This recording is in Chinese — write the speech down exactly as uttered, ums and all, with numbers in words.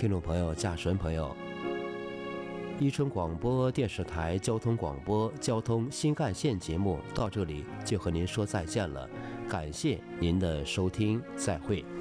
听众朋友、驾驶员朋友，伊春广播电视台交通广播交通新干线节目到这里就和您说再见了，感谢您的收听，再会。